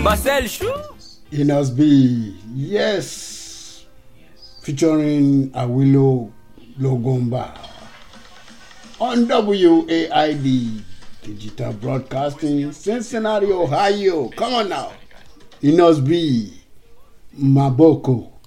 Marcel Chou. Enos B. Yes. Featuring Awilo Logomba. On WAID Digital Broadcasting, Cincinnati, Ohio. Come on now. Enos B. Maboko.